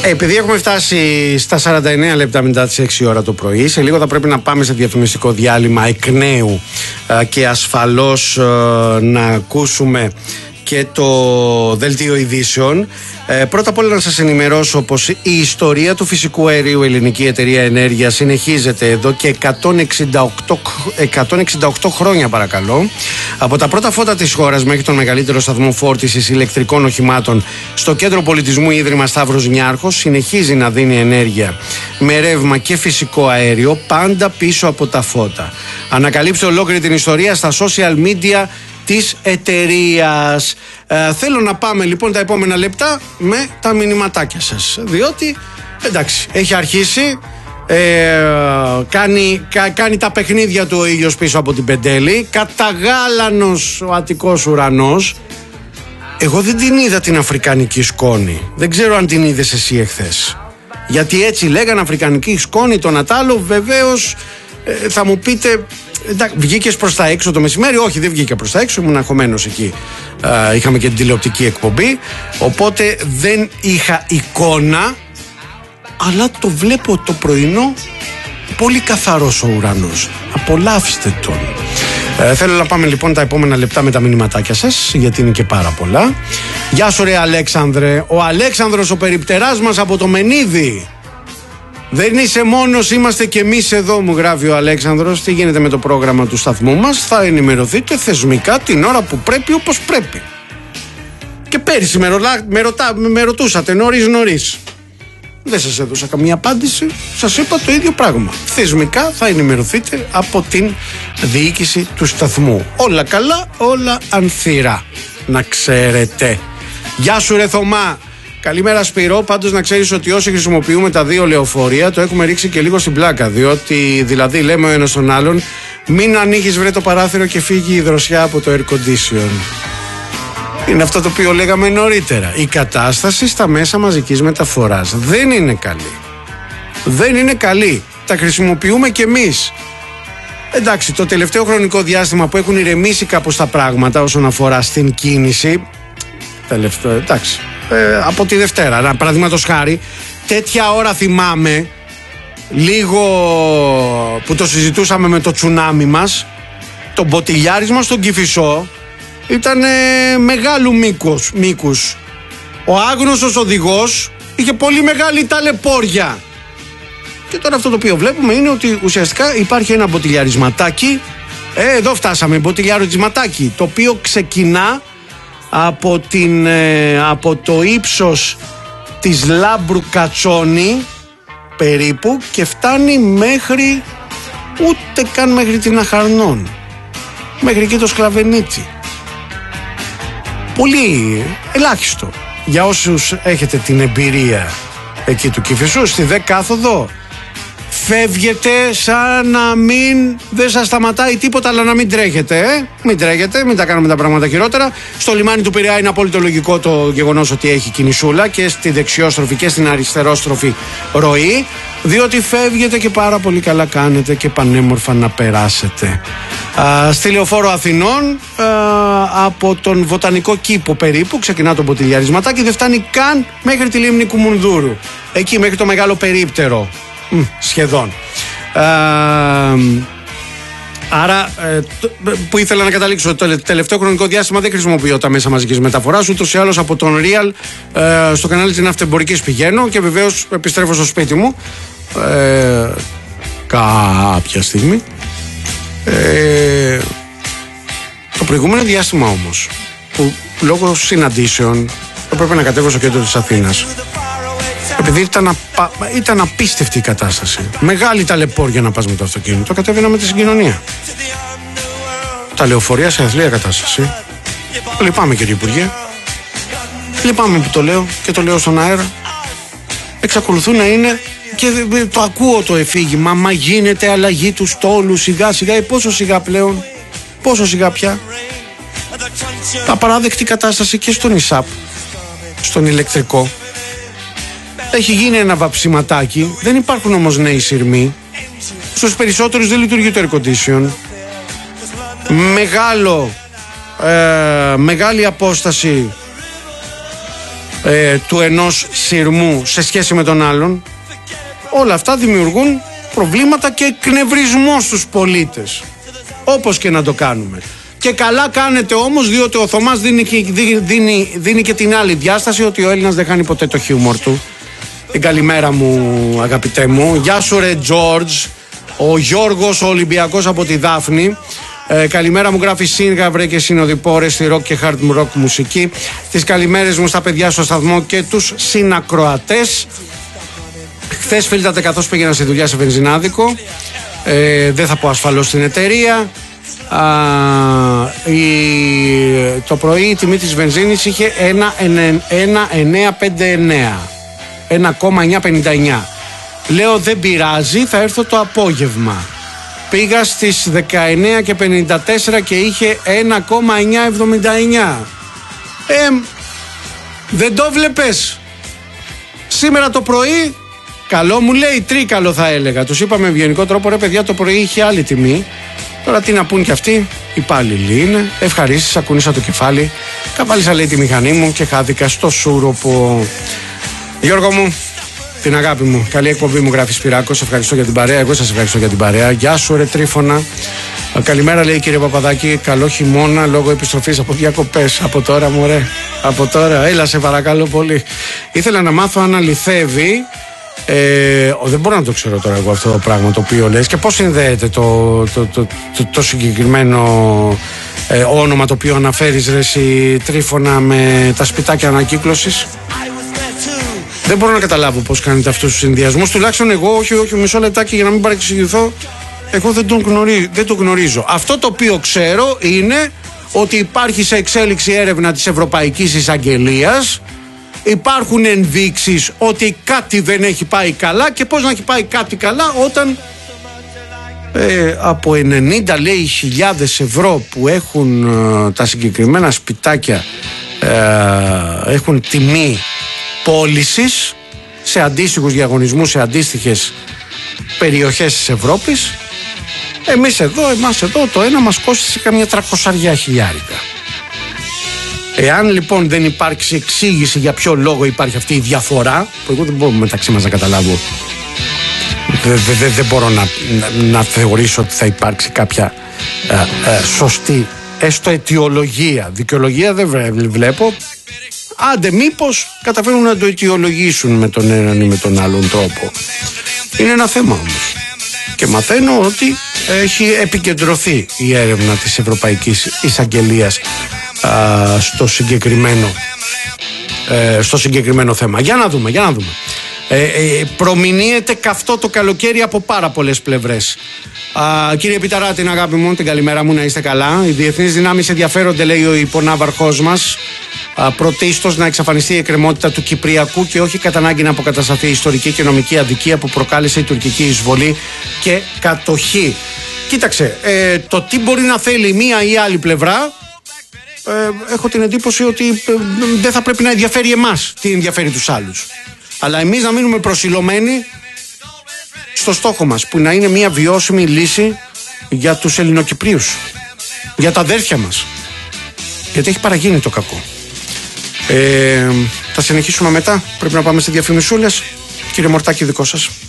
Επειδή έχουμε φτάσει στα 49 λεπτά μετά τις 6 ώρα το πρωί, σε λίγο θα πρέπει να πάμε σε διαφημιστικό διάλειμμα εκ νέου και ασφαλώς να ακούσουμε και το δελτίο ειδήσεων. Πρώτα απ' όλα να σας ενημερώσω πως η ιστορία του φυσικού αερίου Ελληνική Εταιρεία Ενέργειας συνεχίζεται εδώ και 168 χρόνια, παρακαλώ. Από τα πρώτα φώτα της χώρας μέχρι τον μεγαλύτερο σταθμό φόρτισης ηλεκτρικών οχημάτων στο Κέντρο Πολιτισμού Ίδρυμα Σταύρος Νιάρχος συνεχίζει να δίνει ενέργεια με ρεύμα και φυσικό αέριο, πάντα πίσω από τα φώτα. Ανακαλύψτε ολόκληρη την ιστορία στα social media της εταιρείας. Θέλω να πάμε λοιπόν τα επόμενα λεπτά με τα μηνυματάκια σας, διότι εντάξει, έχει αρχίσει, κάνει τα παιχνίδια του ο ήλιος πίσω από την Πεντέλη, καταγάλανος ο Αττικός ουρανός. Εγώ δεν την είδα την αφρικανική σκόνη, δεν ξέρω αν την είδες εσύ εχθές, γιατί έτσι λέγανε αφρικανική σκόνη το Νατάλο. Βεβαίως θα μου πείτε, βγήκες προς τα έξω το μεσημέρι? Όχι, δεν βγήκα προς τα έξω, ήμουν αγχωμένος εκεί. Είχαμε και την τηλεοπτική εκπομπή, οπότε δεν είχα εικόνα, αλλά το βλέπω το πρωινό πολύ καθαρός ο ουρανός. Απολαύστε τον. Θέλω να πάμε λοιπόν τα επόμενα λεπτά με τα μηνυματάκια σας, γιατί είναι και πάρα πολλά. Γεια σου ρε Αλέξανδρε, ο Αλέξανδρος ο περιπτεράς μας από το Μενίδη. Δεν είσαι μόνος, είμαστε και εμείς εδώ, μου γράφει ο Αλέξανδρος. Τι γίνεται με το πρόγραμμα του σταθμού μας? Θα ενημερωθείτε θεσμικά την ώρα που πρέπει, όπως πρέπει. Και πέρυσι με ρωτούσατε νωρίς. Δεν σας έδωσα καμία απάντηση, σας είπα το ίδιο πράγμα. Θεσμικά θα ενημερωθείτε από την διοίκηση του σταθμού. Όλα καλά, όλα ανθυρά, να ξέρετε. Γεια σου ρε Θωμά. Καλημέρα Σπύρο, πάντως να ξέρεις ότι όσοι χρησιμοποιούμε τα δύο λεωφορεία το έχουμε ρίξει και λίγο στην πλάκα, διότι δηλαδή λέμε ο ένας τον άλλον μην ανοίγεις βρε το παράθυρο και φύγει η δροσιά από το air condition. Είναι αυτό το οποίο λέγαμε νωρίτερα. Η κατάσταση στα μέσα μαζικής μεταφοράς δεν είναι καλή. Δεν είναι καλή. Τα χρησιμοποιούμε κι εμείς. Εντάξει, το τελευταίο χρονικό διάστημα που έχουν ηρεμήσει κάπως τα πράγματα όσον αφορά στην κίνηση, εντάξει, από τη Δευτέρα, παραδείγματος χάρη, τέτοια ώρα θυμάμαι, λίγο που το συζητούσαμε με το τσουνάμι μας, το μποτιλιάρισμα στον Κηφισό ήταν μεγάλου μήκους. Ο άγνωστος οδηγός είχε πολύ μεγάλη ταλαιπώρια. Και τώρα αυτό το οποίο βλέπουμε είναι ότι ουσιαστικά υπάρχει ένα μποτιλιαρισματάκι. Εδώ φτάσαμε, μποτιλιαρισματάκι, το οποίο ξεκινά από το ύψος της Λάμπρου Κατσόνη περίπου και φτάνει μέχρι, ούτε καν μέχρι την Αχαρνών, μέχρι εκεί το Σκλαβενίτσι. Πολύ ελάχιστο για όσους έχετε την εμπειρία εκεί του Κηφισού. Στη Δεκάθοδο φεύγετε σαν να δεν σας σταματάει τίποτα, αλλά να μην τρέχετε, μην τρέχετε, μην τα κάνουμε τα πράγματα χειρότερα. Στο λιμάνι του Πειραιά είναι απόλυτο λογικό το γεγονός ότι έχει κινησούλα και στη δεξιόστροφη και στην αριστερόστροφη ροή, διότι φεύγετε και πάρα πολύ καλά κάνετε και πανέμορφα να περάσετε. Στη Λεωφόρο Αθηνών, από τον Βοτανικό Κήπο περίπου ξεκινά το μποτιλιαρισματάκι, δεν φτάνει καν μέχρι τη λίμνη Κουμουνδούρου, εκεί μέχρι το Μεγάλο Περίπτερο σχεδόν. Άρα που ήθελα να καταλήξω, το τελευταίο χρονικό διάστημα δεν χρησιμοποιώ τα μέσα μαζικής μεταφοράς, ούτως ή άλλως από τον Real στο κανάλι της ναυτεμπορικής πηγαίνω και βεβαίως επιστρέφω στο σπίτι μου κάποια στιγμή. Το προηγούμενο διάστημα όμως, που λόγω συναντήσεων έπρεπε να κατέβω στο κέντρο της Αθήνας, επειδή ήταν απίστευτη η κατάσταση, μεγάλη ταλαιπώρια να πας με το αυτοκίνητο, κατέβαινα με τη συγκοινωνία. Τα λεωφορεία σε αθλία κατάσταση. Λυπάμαι κύριε Υπουργέ, λυπάμαι που το λέω και το λέω στον αέρα. Εξακολουθούν να είναι, και το ακούω το εφήγημα, μα γίνεται αλλαγή του στόλου σιγά σιγά. Πόσο σιγά πλέον, πόσο σιγά πια. Απαράδεκτη κατάσταση και στον ΙΣΑΠ, στον ηλεκτρικό. Έχει γίνει ένα βαψιματάκι, δεν υπάρχουν όμως νέοι σειρμοί. Στους περισσότερους δεν λειτουργεί το air condition. Μεγάλη απόσταση του ενός σειρμού σε σχέση με τον άλλον. Όλα αυτά δημιουργούν προβλήματα και εκνευρισμό στους πολίτες, όπως και να το κάνουμε. Και καλά κάνετε όμως, διότι ο Θωμάς δίνει και την άλλη διάσταση, ότι ο Έλληνας δεν χάνει ποτέ το χιούμορ του. Την καλημέρα μου, αγαπητέ μου. Γεια σου ρε Τζόρτζ. Ο Γιώργος, ο Ολυμπιακός από τη Δάφνη. Καλημέρα μου, γράφει Σύνγα, βρε και συνοδοιπόρες στη rock και hard rock μουσική. Τις καλημέρες μου στα παιδιά στο σταθμό και τους συνακροατές. Χθες φίλτατε καθώς πήγαινα στη δουλειά σε βενζινάδικο. Δεν θα πω ασφαλώς στην εταιρεία. Το πρωί η τιμή της βενζίνης είχε 1,959. 1,959. Λέω δεν πειράζει, θα έρθω το απόγευμα. Πήγα στις 19:54 και είχε 1,979. Δεν το βλέπες? Σήμερα το πρωί, καλό μου λέει, τρίκαλο θα έλεγα. Τους είπαμε ευγενικό τρόπο, ρε παιδιά, το πρωί είχε άλλη τιμή. Τώρα τι να πούν κι αυτοί, υπάλληλοι είναι. Ευχαρίστησα, ακούνησα το κεφάλι. Καβάλισα λέει τη μηχανή μου και χάθηκα στο σούρουπο. Γιώργο μου, την αγάπη μου, καλή εκπομπή μου, γράφει Σπυράκος. Ευχαριστώ για την παρέα. Εγώ σας ευχαριστώ για την παρέα. Γεια σου, ρε Τρίφωνα. Καλημέρα, λέει κύριε Παπαδάκη. Καλό χειμώνα λόγω επιστροφής από διακοπές. Από τώρα, μωρέ. Από τώρα, έλα σε παρακαλώ πολύ. Ήθελα να μάθω αν αληθεύει. Δεν μπορώ να το ξέρω τώρα εγώ αυτό το πράγμα το οποίο λες και πώς συνδέεται το συγκεκριμένο όνομα το οποίο αναφέρεις, ρε εσύ Τρίφωνα, με τα σπιτάκια ανακύκλωσης. Δεν μπορώ να καταλάβω πώς κάνετε αυτούς τους συνδυασμούς. Τουλάχιστον εγώ, όχι μισό λεπτάκι για να μην παρεξηγηθώ, εγώ δεν το γνωρίζω. Αυτό το οποίο ξέρω είναι ότι υπάρχει σε εξέλιξη έρευνα της Ευρωπαϊκής Εισαγγελίας. Υπάρχουν ενδείξεις ότι κάτι δεν έχει πάει καλά. Και πώς να έχει πάει κάτι καλά όταν από 90 λέει χιλιάδες ευρώ που έχουν τα συγκεκριμένα σπιτάκια έχουν τιμή πώλησης σε αντίστοιχους διαγωνισμούς σε αντίστοιχες περιοχές της Ευρώπης, εμάς εδώ το ένα μας κόστησε καμιά 300 χιλιάρικα. Εάν λοιπόν δεν υπάρξει εξήγηση για ποιο λόγο υπάρχει αυτή η διαφορά, που εγώ δεν μπορώ μεταξύ μας να καταλάβω, δεν μπορώ να θεωρήσω ότι θα υπάρξει κάποια σωστή έστω αιτιολογία. Δικαιολογία δεν βλέπω. Άντε μήπως καταφέρουν να το αιτιολογήσουν με τον έναν ή με τον άλλον τρόπο. Είναι ένα θέμα όμως. Και μαθαίνω ότι έχει επικεντρωθεί η έρευνα της Ευρωπαϊκής Εισαγγελίας στο συγκεκριμένο θέμα. Για να δούμε. Προμηνύεται καυτό το καλοκαίρι από πάρα πολλές πλευρές. Κύριε Πιταρά, την αγάπη μου, την καλημέρα μου, να είστε καλά. Οι διεθνείς δυνάμεις ενδιαφέρονται, λέει ο υποναύαρχός μας, πρωτίστως να εξαφανιστεί η εκκρεμότητα του Κυπριακού και όχι κατά ανάγκη να αποκατασταθεί η ιστορική και νομική αδικία που προκάλεσε η τουρκική εισβολή και κατοχή. Κοίταξε, το τι μπορεί να θέλει μία ή άλλη πλευρά, έχω την εντύπωση ότι δεν θα πρέπει να ενδιαφέρει εμάς τι ενδιαφέρει τους άλλους. Αλλά εμείς να μείνουμε προσιλωμένοι στο στόχο μας, που να είναι μια βιώσιμη λύση για τους Ελληνοκυπρίους, για τα αδέρφια μας, γιατί έχει παραγίνει το κακό. Θα συνεχίσουμε μετά. Πρέπει να πάμε σε διαφημισούλες. Κύριε Μορτάκη, δικό σας.